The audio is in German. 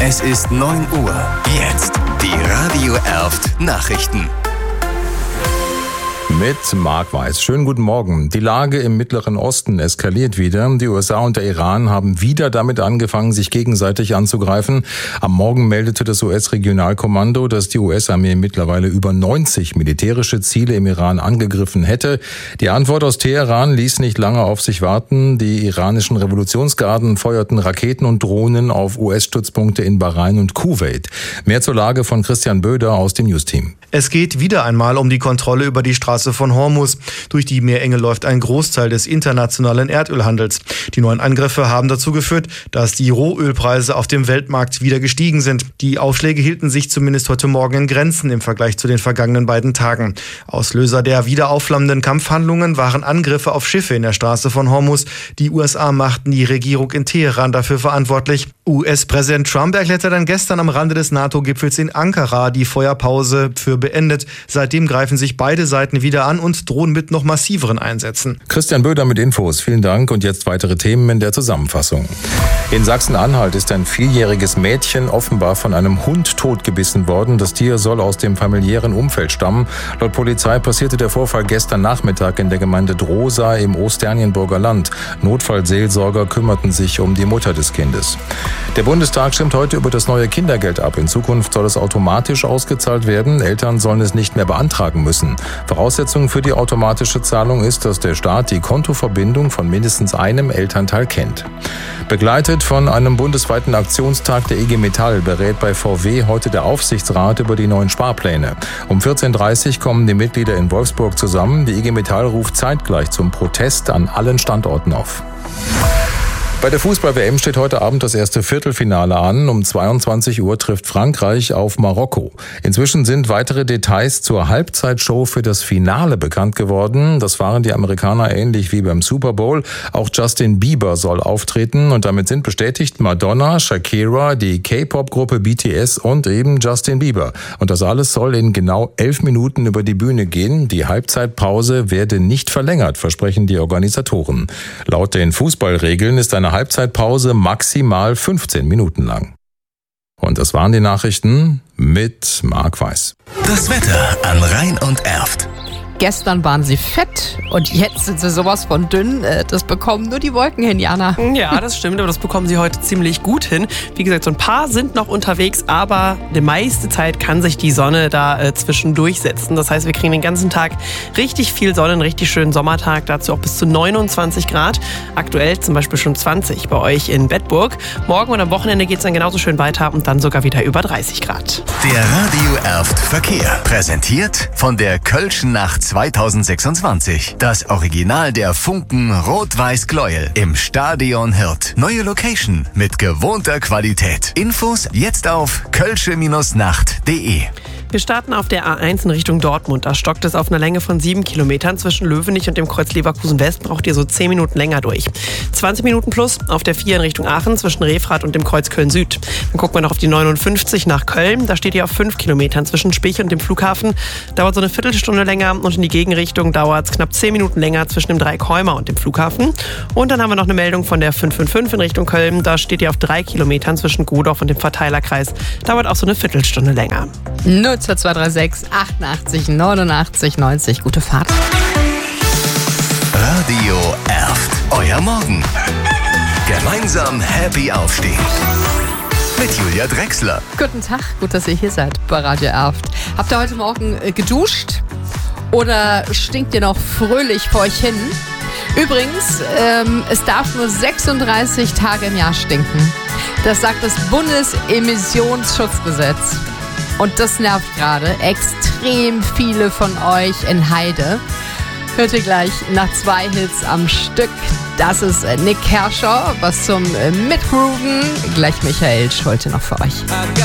Es ist 9 Uhr. Jetzt die Radio Erft Nachrichten. Mit Marc Weiß. Schönen guten Morgen. Die Lage im Mittleren Osten eskaliert wieder. Die USA und der Iran haben wieder damit angefangen, sich gegenseitig anzugreifen. Am Morgen meldete das US-Regionalkommando, dass die US-Armee mittlerweile über 90 militärische Ziele im Iran angegriffen hätte. Die Antwort aus Teheran ließ nicht lange auf sich warten. Die iranischen Revolutionsgarden feuerten Raketen und Drohnen auf US-Stützpunkte in Bahrain und Kuwait. Mehr zur Lage von Christian Böder aus dem News-Team. Es geht wieder einmal um die Kontrolle über die Straße von Hormuz. Durch die Meerenge läuft ein Großteil des internationalen Erdölhandels. Die neuen Angriffe haben dazu geführt, dass die Rohölpreise auf dem Weltmarkt wieder gestiegen sind. Die Aufschläge hielten sich zumindest heute Morgen in Grenzen im Vergleich zu den vergangenen beiden Tagen. Auslöser der wieder aufflammenden Kampfhandlungen waren Angriffe auf Schiffe in der Straße von Hormuz. Die USA machten die Regierung in Teheran dafür verantwortlich. US-Präsident Trump erklärte dann gestern am Rande des NATO-Gipfels in Ankara die Feuerpause für beendet. Seitdem greifen sich beide Seiten wieder an und drohen mit noch massiveren Einsätzen. Christian Böder mit Infos. Vielen Dank und jetzt weitere Themen in der Zusammenfassung. In Sachsen-Anhalt ist ein 4-jähriges Mädchen offenbar von einem Hund totgebissen worden. Das Tier soll aus dem familiären Umfeld stammen. Laut Polizei passierte der Vorfall gestern Nachmittag in der Gemeinde Drosa im Osternjenburger Land. Notfallseelsorger kümmerten sich um die Mutter des Kindes. Der Bundestag stimmt heute über das neue Kindergeld ab. In Zukunft soll es automatisch ausgezahlt werden. Eltern sollen es nicht mehr beantragen müssen. Voraussetzung für die automatische Zahlung ist, dass der Staat die Kontoverbindung von mindestens einem Elternteil kennt. Begleitet von einem bundesweiten Aktionstag der IG Metall berät bei VW heute der Aufsichtsrat über die neuen Sparpläne. Um 14.30 Uhr kommen die Mitglieder in Wolfsburg zusammen. Die IG Metall ruft zeitgleich zum Protest an allen Standorten auf. Bei der Fußball-WM steht heute Abend das erste Viertelfinale an. Um 22 Uhr trifft Frankreich auf Marokko. Inzwischen sind weitere Details zur Halbzeitshow für das Finale bekannt geworden. Das waren die Amerikaner ähnlich wie beim Super Bowl. Auch Justin Bieber soll auftreten und damit sind bestätigt Madonna, Shakira, die K-Pop-Gruppe BTS und eben Justin Bieber. Und das alles soll in genau 11 Minuten über die Bühne gehen. Die Halbzeitpause werde nicht verlängert, versprechen die Organisatoren. Laut den Fußballregeln ist eine Halbzeitpause maximal 15 Minuten lang. Und das waren die Nachrichten mit Marc Weiß. Das Wetter an Rhein und Erft. Gestern waren sie fett und jetzt sind sie sowas von dünn. Das bekommen nur die Wolken hin, Jana. Ja, das stimmt, aber das bekommen sie heute ziemlich gut hin. Wie gesagt, so ein paar sind noch unterwegs, aber die meiste Zeit kann sich die Sonne da zwischendurch setzen. Das heißt, wir kriegen den ganzen Tag richtig viel Sonne, einen richtig schönen Sommertag, dazu auch bis zu 29 Grad. Aktuell zum Beispiel schon 20 bei euch in Bedburg. Morgen und am Wochenende geht es dann genauso schön weiter und dann sogar wieder über 30 Grad. Der Radio Erft Verkehr, präsentiert von der Kölschen Nacht 2026. Das Original der Funken Rot-Weiß-Gleuel im Stadion Hirt. Neue Location mit gewohnter Qualität. Infos jetzt auf kölsche-nacht.de. Wir starten auf der A1 in Richtung Dortmund. Da stockt es auf einer Länge von 7 Kilometern. Zwischen Löwenich und dem Kreuz Leverkusen West braucht ihr so 10 Minuten länger durch. 20 Minuten plus auf der 4 in Richtung Aachen zwischen Refrath und dem Kreuz Köln Süd. Dann gucken wir noch auf die 59 nach Köln. Da steht ihr auf 5 Kilometern zwischen Spich und dem Flughafen. Dauert so eine Viertelstunde länger und in die Gegenrichtung dauert es knapp 10 Minuten länger zwischen dem Dreikäumer und dem Flughafen. Und dann haben wir noch eine Meldung von der 555 in Richtung Köln. Da steht ihr auf 3 Kilometern zwischen Godorf und dem Verteilerkreis. Dauert auch so eine Viertelstunde länger. 0236 88 89 90. Gute Fahrt. Radio Erft. Euer Morgen. Gemeinsam happy aufstehen. Mit Julia Drechsler. Guten Tag, gut, dass ihr hier seid bei Radio Erft. Habt ihr heute Morgen geduscht? Oder stinkt ihr noch fröhlich vor euch hin? Übrigens, es darf nur 36 Tage im Jahr stinken. Das sagt das Bundesemissionsschutzgesetz. Und das nervt gerade extrem viele von euch in Heide. Hört ihr gleich nach 2 Hits am Stück. Das ist Nick Kershaw, was zum Mitgrooven. Gleich Michael Schulte noch für euch.